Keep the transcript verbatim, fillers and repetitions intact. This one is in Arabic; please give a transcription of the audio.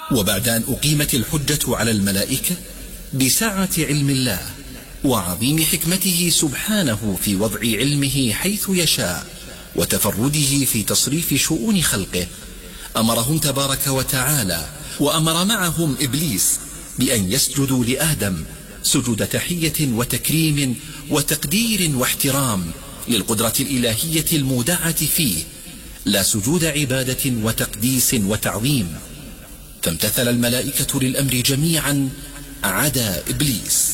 وبعد أن أقيمت الحجة على الملائكة بسعة علم الله وعظيم حكمته سبحانه في وضع علمه حيث يشاء وتفرده في تصريف شؤون خلقه، أمرهم تبارك وتعالى وأمر معهم إبليس بأن يسجدوا لآدم سجود تحية وتكريم وتقدير واحترام للقدرة الإلهية المودعة فيه، لا سجود عبادة وتقديس وتعظيم. فامتثل الملائكة للأمر جميعا عدا إبليس،